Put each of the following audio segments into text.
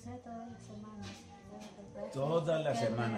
sé, todas las semanas. Toda la semana.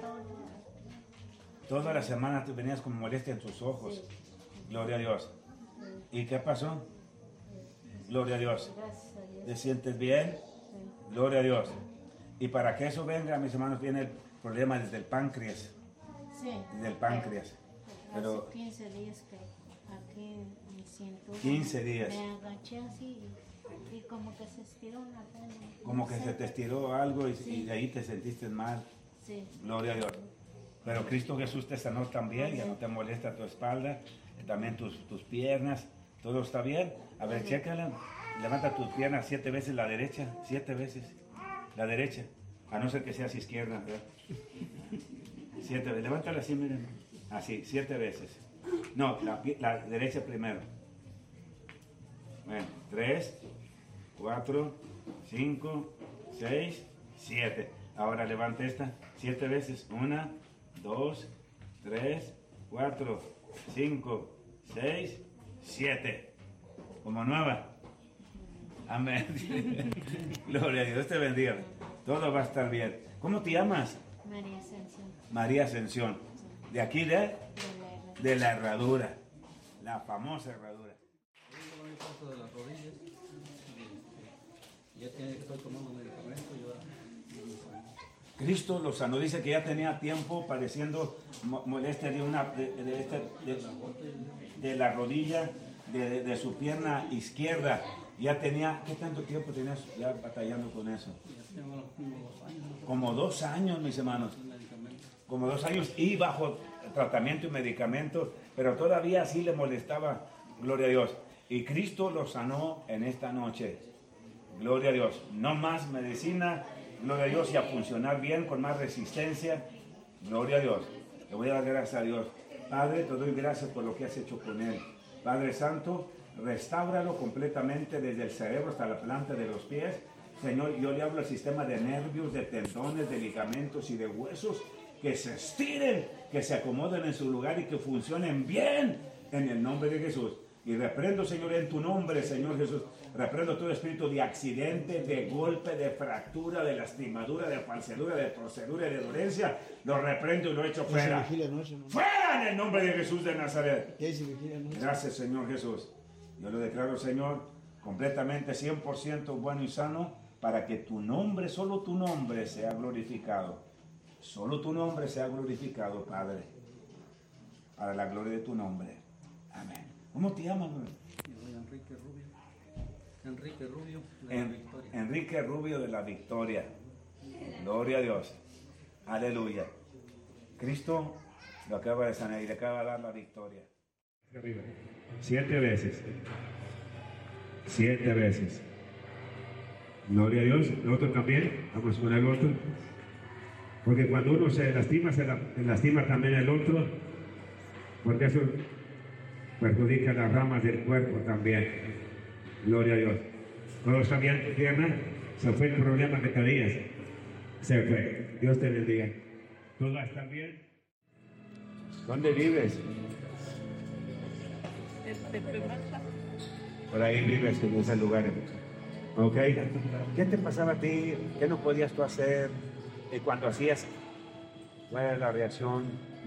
Toda la semana tú venías con molestia en tus ojos. Sí. Gloria a Dios. ¿Y qué pasó? Gloria a Dios. Gracias a Dios. ¿Te sientes bien? Sí. Gloria a Dios. Y para que eso venga, mis hermanos, viene el problema desde el páncreas. Sí. Del páncreas. Pero hace 15 días que aquí me siento. 15 días. Me agaché así y como que se estiró una pena. Como que se te estiró algo y, Sí. y de ahí te sentiste mal. Sí. Gloria a Dios. Pero Cristo Jesús te sanó también, ya no te molesta tu espalda, también tus piernas, todo está bien. A ver, chécala, levanta tus piernas 7 veces la derecha, 7 veces la derecha, a no ser que seas izquierda, ¿verdad? 7 veces, levántala así, miren, así, 7 veces. No, la derecha primero. Bueno, 3, 4, 5, 6, 7. Ahora levanta esta 7 veces. 1, 2, 3, 4, 5, 6, 7. Como nueva. Amén. Gloria a Dios, te bendiga. Todo va a estar bien. ¿Cómo te llamas? María Ascensión. María Ascensión. ¿De aquí de la herradura? La famosa herradura. Yo me paso de las rodillas y ya tiene que estar tomando medicamento y ahora Cristo lo sanó, dice que ya tenía tiempo padeciendo molestia de la rodilla, de su pierna izquierda. Ya tenía, ¿qué tanto tiempo tenías ya batallando con eso? ya tengo como 2 años. Como 2 años, mis hermanos. El medicamento. Como 2 años y bajo tratamiento y medicamento, pero todavía así le molestaba, gloria a Dios. Y Cristo lo sanó en esta noche, gloria a Dios. No más medicina, gloria a Dios, y a funcionar bien, con más resistencia, gloria a Dios. Le voy a dar gracias a Dios. Padre, te doy gracias por lo que has hecho con él. Padre Santo, restáuralo completamente desde el cerebro hasta la planta de los pies. Señor, yo le hablo al sistema de nervios, de tendones, de ligamentos y de huesos, que se estiren, que se acomoden en su lugar y que funcionen bien en el nombre de Jesús. Y reprendo, Señor, en tu nombre, Señor Jesús, reprendo todo espíritu de accidente, de golpe, de fractura, de lastimadura, de falsedura, de torcedura y de dolencia. Lo reprendo y lo echo fuera. ¡Fuera en el nombre de Jesús de Nazaret! Gracias, Señor Jesús. Yo lo declaro, Señor, completamente 100% bueno y sano, para que tu nombre, solo tu nombre sea glorificado. Solo tu nombre sea glorificado, Padre, para la gloria de tu nombre. Amén. ¿Cómo te llamas? Yo soy Enrique Rubio. Enrique Rubio de la Victoria. Enrique Rubio de la Victoria. Gloria a Dios. Aleluya. Cristo lo acaba de sanar y le acaba de dar la victoria. 7 veces. 7 veces. Gloria a Dios. El otro también. Vamos con el otro. Porque cuando uno se lastima también el otro. Porque eso perjudica las ramas del cuerpo también. Gloria a Dios. ¿Todo está bien tu pierna? Se fue el problema que tenías. Se fue. Dios te bendiga. ¿Todo va a estar bien? ¿Dónde vives? Por ahí vives en ese lugar. ¿Ok? ¿Qué te pasaba a ti? ¿Qué no podías tú hacer? Y cuando hacías, ¿cuál era la reacción?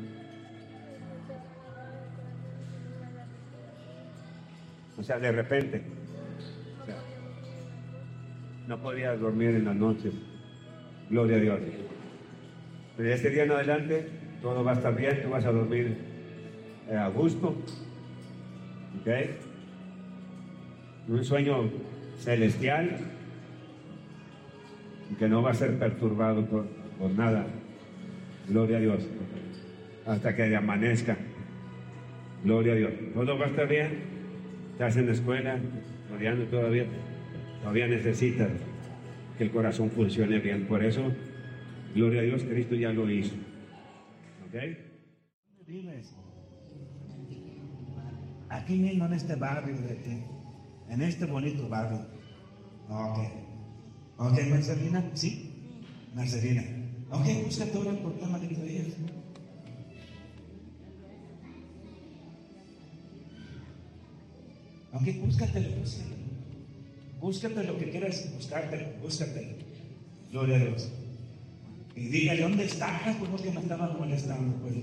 O sea, de repente. O sea, no podías dormir en las noches. Gloria a Dios. Pero de este día en adelante, todo va a estar bien, tú vas a dormir a gusto. ¿Ok? Un sueño celestial que no va a ser perturbado por nada. Gloria a Dios. Hasta que amanezca. Gloria a Dios. Todo va a estar bien. Estás en la escuela, estudiando todavía. Todavía necesitas que el corazón funcione bien. Por eso, gloria a Dios, Cristo ya lo hizo. ¿Ok? ¿Dónde vives? Aquí mismo en este barrio de ti. En este bonito barrio. Ok. Ok, Marcelina, ¿sí? Marcelina. Ok, busca todo el programa de ellos. Ok, búscatelo. Búscate lo que quieras buscártelo, búscatelo. Gloria a Dios. Y dígale, ¿dónde está? Pues porque me estaba molestando. Pues.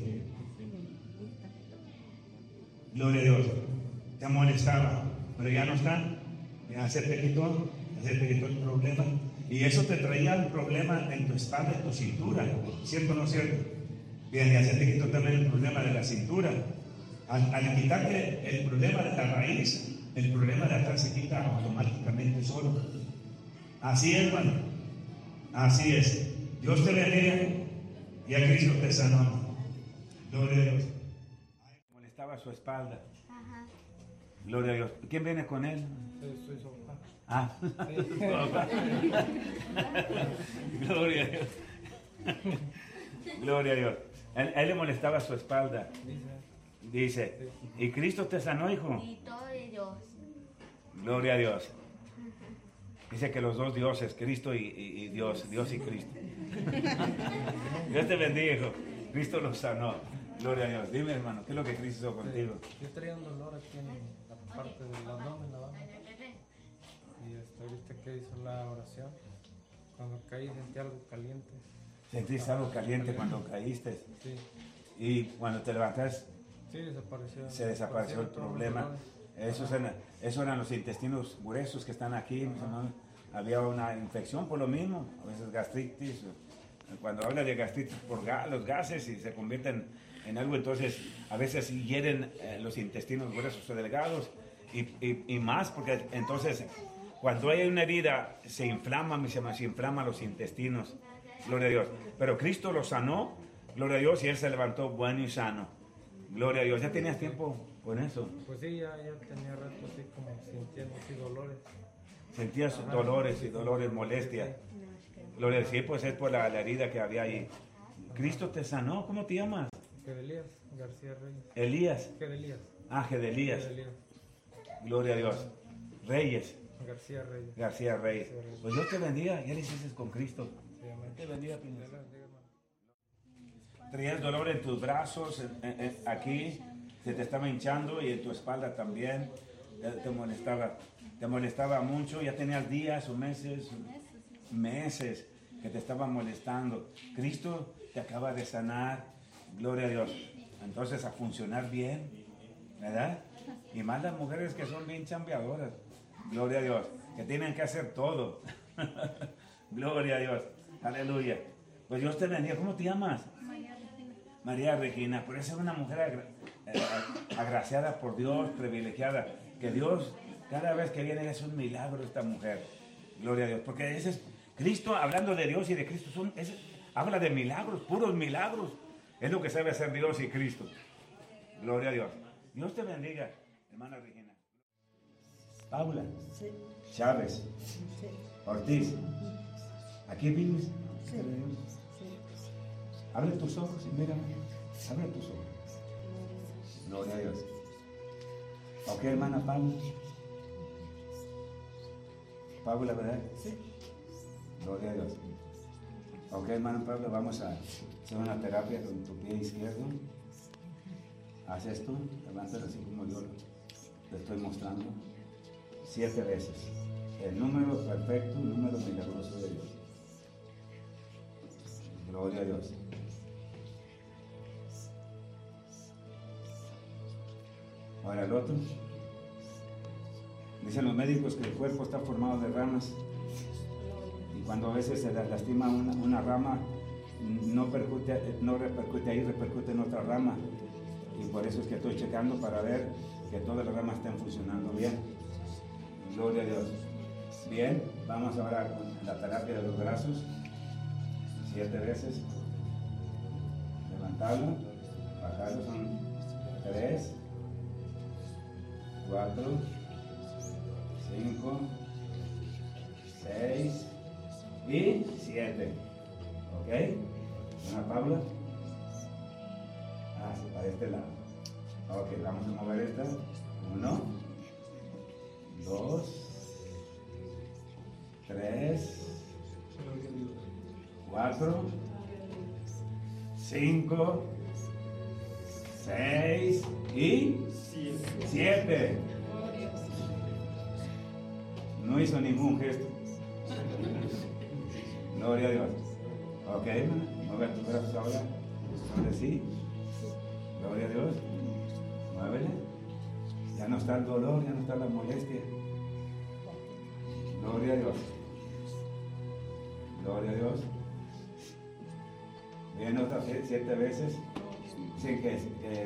Gloria a Dios. Te molestaba, pero ya no está. Ya se te quitó el problema. Y eso te traía el problema en tu espalda, en tu cintura. ¿Cierto o no cierto? Bien, ya se te quitó también el problema de la cintura. Al quitarte el problema de la raíz, el problema de atrás se quita automáticamente solo. Así es, hermano. Así es. Dios te bendiga y a Cristo te sanó. Gloria a Dios. Molestaba su espalda. Ajá. Gloria a Dios. ¿Quién viene con él? Soy su papá. Ah. Gloria a Dios. Gloria a Dios. Él le molestaba su espalda. Dice, ¿y Cristo te sanó, hijo? Y todo de Dios. Gloria a Dios. Dice que los dos dioses, Cristo y Dios, Dios y Cristo. Dios te bendiga, hijo. Cristo los sanó. Gloria a Dios. Dime, hermano, ¿qué es lo que Cristo hizo contigo? Yo traía un dolor aquí en la parte del ladrón, en la banda. Y ahorita que hizo la oración, cuando caí sentí algo caliente. ¿Sentiste algo caliente cuando caíste? Sí. Y cuando te levantaste, Sí, desapareció. se desapareció el problema. Eso eran los intestinos gruesos que están aquí, mis hermanos. Había una infección por lo mismo, a veces gastritis. Cuando habla de gastritis por los gases y se convierten en algo, entonces a veces hieren los intestinos gruesos o delgados y más, porque entonces cuando hay una herida se inflama, mis hermanos, se inflaman los intestinos. Gloria a Dios. Pero Cristo lo sanó, gloria a Dios, y él se levantó bueno y sano. Gloria a Dios. ¿Ya tenías tiempo con eso? Pues sí, ya tenía rato así como sintiendo así dolores. Sentías dolores y dolores, molestias. Gloria a Dios. Sí, pues es por la herida que había ahí. Cristo te sanó. ¿Cómo te llamas? Gedelías García Reyes. Elías. Gedelías. Ah, Gedelías. Gedelías. Gloria a Dios. Reyes. García Reyes. García Reyes. Pues Dios te bendiga. Ya le hiciste con Cristo. Sí, amén. Te bendiga, Pino. Dios los bendiga, hermano. Traías dolor en tus brazos, aquí, se te estaba hinchando y en tu espalda también. Te molestaba mucho. Ya tenías días o meses que te estaban molestando. Cristo te acaba de sanar. Gloria a Dios. Entonces a funcionar bien, ¿verdad? Y más las mujeres que son bien chambeadoras. Gloria a Dios. Que tienen que hacer todo. Gloria a Dios. Aleluya. Pues Dios te bendiga. ¿Cómo te llamas? María Regina. Por eso es una mujer agraciada por Dios, privilegiada. Que Dios, cada vez que viene, es un milagro esta mujer. Gloria a Dios. Porque ese es Cristo, hablando de Dios y de Cristo, habla de milagros, puros milagros. Es lo que sabe hacer Dios y Cristo. Gloria a Dios. Dios te bendiga, hermana Regina. Paula. Sí, Chávez. sí, Ortiz. ¿Aquí vives? sí. Abre tus ojos y mírame. Abre tus ojos. Gloria a Dios. ¿Ok, hermana Paula? Paula, ¿verdad? Sí. Gloria a Dios. Ok, hermano Pablo, vamos a hacer una terapia con tu pie izquierdo. Haz esto, levántalo así como yo le estoy mostrando. 7 veces. El número perfecto, el número milagroso de Dios. Gloria a Dios. Ahora el otro. Dicen los médicos que el cuerpo está formado de ramas. Y cuando a veces se lastima una rama, no repercute ahí, repercute en otra rama. Y por eso es que estoy checando para ver que todas las ramas estén funcionando bien. Gloria a Dios. Bien, vamos ahora con la terapia de los brazos. 7 veces. Levantarlo, bajarlo, son 3, 4, 5, 6 y 7. ¿Ok? Ana Paula. Ah, sí, para este lado. Ok, vamos a mover esta. 1, 2, 3, 4, 5, 6 y 7. No hizo ningún gesto. Gloria a Dios. Ok, hermana. Mueve tus brazos ahora. Ahora sí. Gloria a Dios. Muévele. Ya no está el dolor, ya no está la molestia. Gloria a Dios. Gloria a Dios. Bien, otras 7 veces. Sin que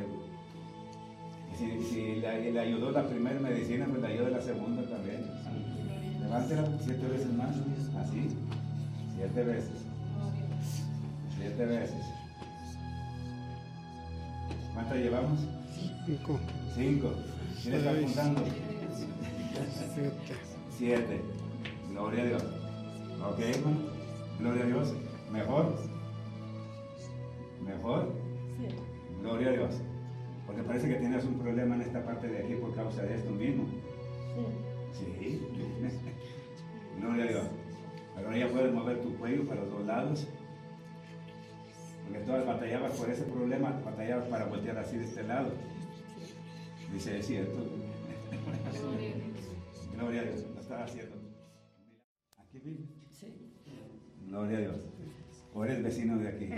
si le ayudó la primera medicina, pues le ayuda la segunda también. Levántela 7 veces más. Así. 7 veces. 7 veces. ¿Cuántas llevamos? 5. 5. ¿Quién está apuntando? 7. 7. Gloria a Dios. Ok, hermano. Gloria a Dios. ¿Mejor? ¿Mejor? Sí. Gloria a Dios. Porque parece que tienes un problema en esta parte de aquí por causa de esto mismo. Sí. Gloria a Dios. Ahora ya puedes mover tu cuello para los 2 lados. Porque todas batallabas por ese problema, batallabas para voltear así de este lado. Dice, es cierto. Gloria a Dios, lo estás haciendo. ¿Aquí vive? Sí. Gloria a Dios. O eres vecino de aquí.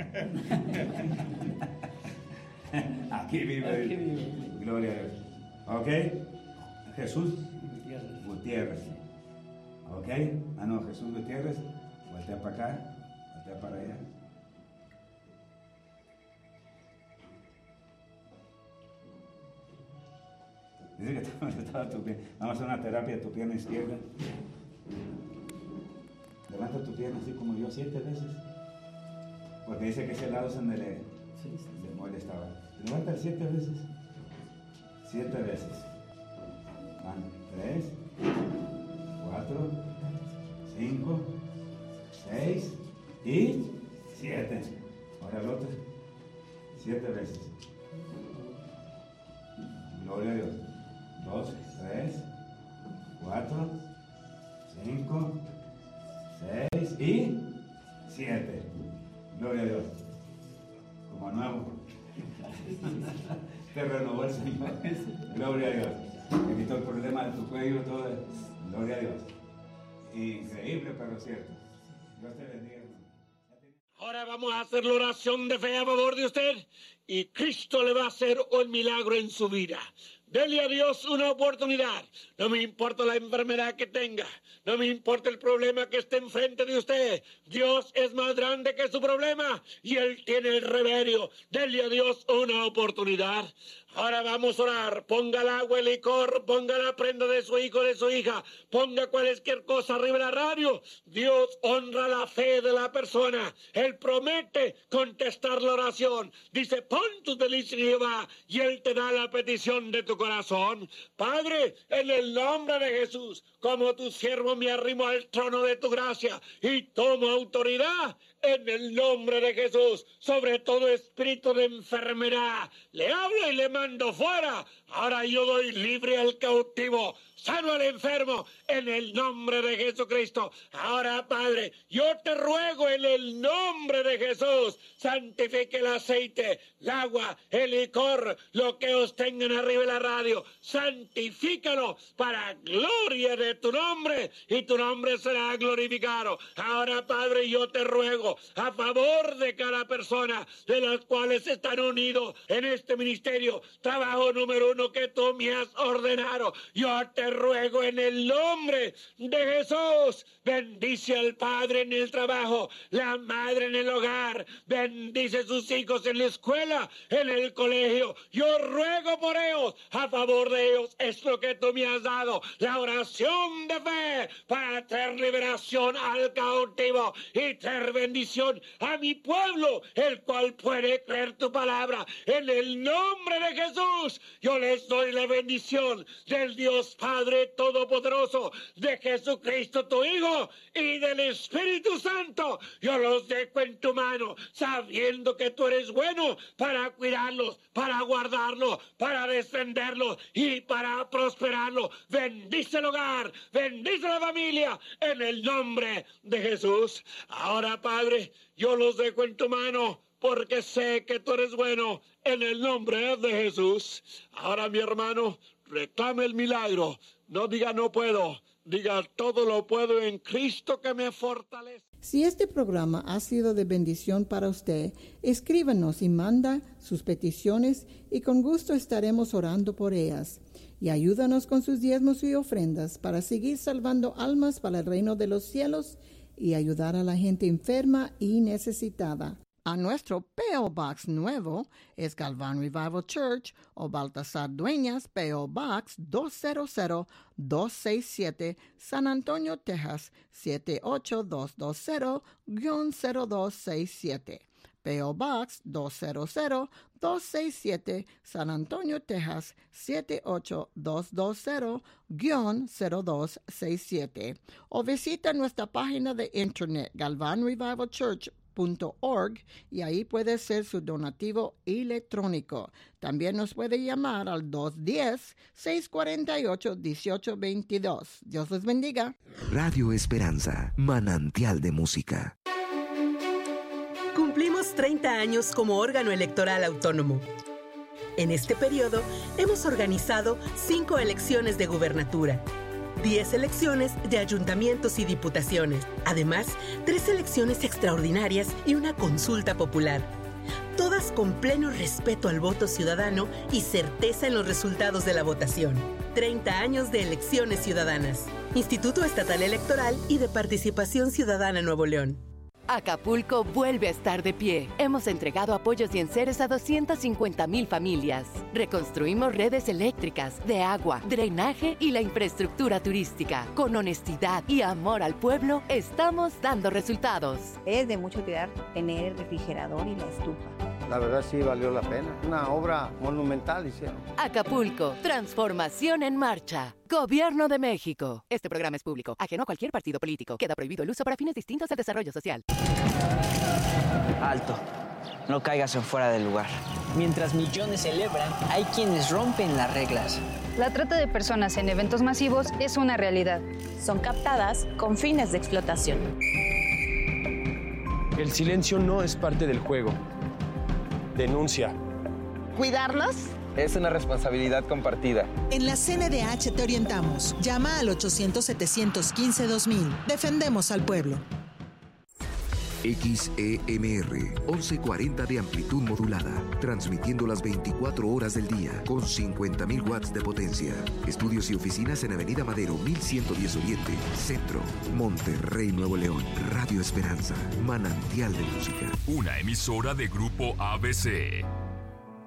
Aquí vive. Aquí vive. Gloria a Dios. ¿Ok? Jesús Gutiérrez. ¿Ok? Ah, no, Jesús Gutiérrez. Voltea para acá, voltea para allá. Dice que estaba tu pierna. Vamos a hacer una terapia de tu pierna izquierda. Levanta tu pierna así como yo 7 veces. Porque dice que ese lado es donde le molestaba. Levanta 7 veces. 7 veces. Van 3, 4, 5, 6 y 7. Ahora el otro. 7 veces. Gloria a Dios. 2, 3, 4, 5, 6 y 7. Gloria a Dios. Como nuevo. Te renovó el Señor. Gloria a Dios. Me quitó el problema de tu cuello, todo. Gloria a Dios. Increíble, pero cierto. Dios te bendiga, hermano. Ahora vamos a hacer la oración de fe a favor de usted y Cristo le va a hacer un milagro en su vida. Dele a Dios una oportunidad. No me importa la enfermedad que tenga. No me importa el problema que esté enfrente de usted. Dios es más grande que su problema y Él tiene el remedio. Dele a Dios una oportunidad. Ahora vamos a orar. Ponga el agua, el licor, ponga la prenda de su hijo, de su hija. Ponga cualquier cosa arriba de la radio. Dios honra la fe de la persona. Él promete contestar la oración. Dice, pon tus delicias en Jehová y Él te da la petición de tu corazón. Padre, en el nombre de Jesús, como tu siervo me arrimo al trono de tu gracia y tomo autoridad en el nombre de Jesús sobre todo espíritu de enfermedad. Le hablo y le mando fuera. Ahora yo doy libre al cautivo, sano al enfermo, en el nombre de Jesucristo. Ahora, Padre, yo te ruego en el nombre de Jesús, santifique el aceite, el agua, el licor, lo que os tengan arriba de la radio, santifícalo para gloria de tu nombre y tu nombre será glorificado. Ahora, Padre, yo te ruego a favor de cada persona de las cuales están unidos en este ministerio, trabajo número 1 que tú me has ordenado. Yo te ruego en el nombre de Jesús, bendice al padre en el trabajo, la madre en el hogar, bendice a sus hijos en la escuela, en el colegio. Yo ruego por ellos, a favor de ellos es lo que tú me has dado, la oración de fe para traer liberación al cautivo y traer bendición a mi pueblo, el cual puede creer tu palabra. En el nombre de Jesús, yo les doy la bendición del Dios Padre Todopoderoso, de Jesucristo tu Hijo y del Espíritu Santo. Yo los dejo en tu mano, sabiendo que tú eres bueno para cuidarlos, para guardarlos, para defenderlos y para prosperarlos. Bendice el hogar, bendice la familia, en el nombre de Jesús. Ahora, Padre, yo los dejo en tu mano, porque sé que tú eres bueno, en el nombre de Jesús. Ahora, mi hermano, reclame el milagro. No diga no puedo. Diga, todo lo puedo en Cristo que me fortalece. Si este programa ha sido de bendición para usted, escríbanos y manda sus peticiones y con gusto estaremos orando por ellas. Y ayúdanos con sus diezmos y ofrendas para seguir salvando almas para el reino de los cielos y ayudar a la gente enferma y necesitada. A nuestro P.O. Box nuevo es Galván Revival Church o Baltasar Dueñas, P.O. Box 200-267, San Antonio, Texas 78220-0267. P.O. Box 200-267, San Antonio, Texas 78220-0267. O visita nuestra página de internet galvanrevivalchurch.org y ahí puede ser su donativo electrónico. También nos puede llamar al 210-648-1822. Dios les bendiga. Radio Esperanza, manantial de música. Cumplimos 30 años como órgano electoral autónomo. En este periodo hemos organizado 5 elecciones de gubernatura, 10 elecciones de ayuntamientos y diputaciones, además 3 elecciones extraordinarias y una consulta popular. Todas con pleno respeto al voto ciudadano y certeza en los resultados de la votación. 30 años de elecciones ciudadanas. Instituto Estatal Electoral y de Participación Ciudadana Nuevo León. Acapulco vuelve a estar de pie. Hemos entregado apoyos y enseres a 250,000 familias. Reconstruimos redes eléctricas, de agua, drenaje y la infraestructura turística. Con honestidad y amor al pueblo, estamos dando resultados. Es de mucha utilidad tener el refrigerador y la estufa. La verdad sí valió la pena. Una obra monumental hicieron. Acapulco, transformación en marcha. Gobierno de México. Este programa es público, ajeno a cualquier partido político. Queda prohibido el uso para fines distintos al desarrollo social. Alto. No caigas en fuera del lugar. Mientras millones celebran, hay quienes rompen las reglas. La trata de personas en eventos masivos es una realidad. Son captadas con fines de explotación. El silencio no es parte del juego. Denuncia. ¿Cuidarlos? Es una responsabilidad compartida. En la CNDH te orientamos. Llama al 800-715-2000. Defendemos al pueblo. XEMR 1140 de amplitud modulada, transmitiendo las 24 horas del día con 50,000 watts de potencia. Estudios y oficinas en Avenida Madero 1110 Oriente, Centro, Monterrey, Nuevo León. Radio Esperanza, manantial de música. Una emisora de Grupo ABC.